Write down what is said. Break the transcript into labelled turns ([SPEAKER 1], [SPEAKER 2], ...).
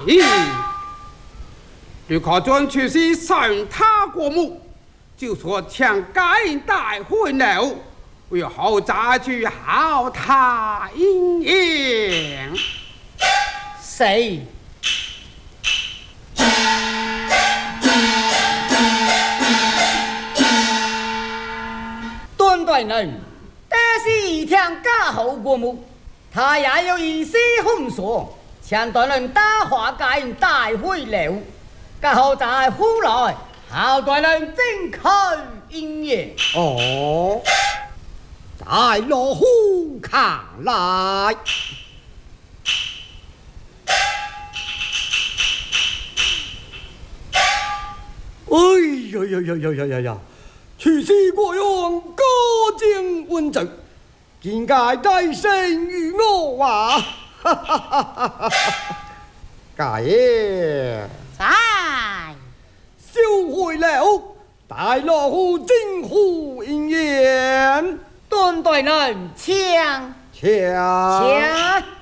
[SPEAKER 1] 吕克准出是上他国母，就说将该人带回了，为后再去好他应验。
[SPEAKER 2] 谁？段大人，但是一听假后国母，他也有一些封锁，向段人打话该人带回了，假后再回来，好段人正开营业。
[SPEAKER 3] 哦，在老虎看来。哎呀！去世过用高见温正，应该再生于我啊！哈哈哈哈哈！家爷，
[SPEAKER 4] 在
[SPEAKER 3] 收回了，大老虎政府应验，
[SPEAKER 2] 段大人，请。
[SPEAKER 3] 请。